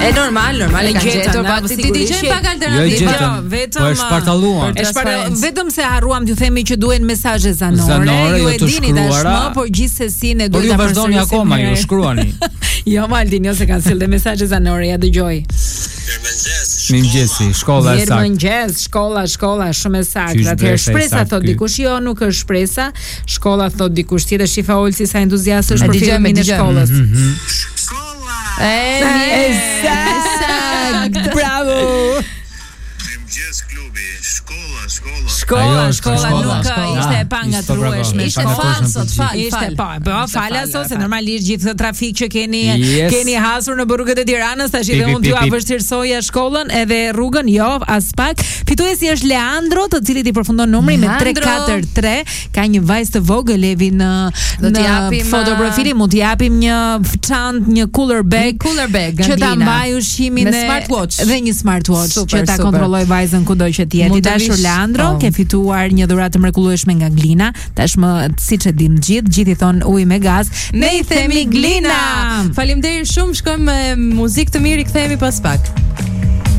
E normal e gjetur ti dëgjojmë pak alternativa. Vetëm vetëm se harruam t'ju themi që duhen mesazhe zanore. Ju e dini tashmë, por gjithsesi ne duhet ta vazhdoni akoma, ju shkruani. Jo, Maldin, jo se kanë sjellë mesazhe zanore, ja dëgjoj. Mirëmëngjesi, shkolla e saktë. Mirëmëngjes, shkolla, shumë e saktë. Atëherë shpresa thot dikush, jo, nuk është shpresa. Shkolla thot dikush tjetër, shifa Olsi sa entuziast është për filmin e shkollës. Shkolla. Sakt, bravo. Mirëmëngjes klubi, Shkolla nuk ishte e pangatrueshme. Ishte fal. Ishte falas ose normalisht gjithë këtë trafik që keni hasur në rrugët e Tiranës, tash edhe unë t'ju vështirësoja shkollën edhe rrugën, jo, as pak. Fituesi është Leandro, të cilit i përfundon numri me 343. Ka një vajzë të vogël Levi në fotoprofili, mund t'i japim një çantë, një cooler bag që ta mbaj ushqimin dhe një smartwatch që ta kontrolloj vajzën kudo që të jetë. Dashur Leandro, ke fituar një dhuratë të mrekullueshme nga Glina. Tashmë, siç e dim gjithë i thon ujë me gaz, ne i themi Glina. Faleminderit shumë, shkojmë me muzikë të mirë, i kthehemi pas pak.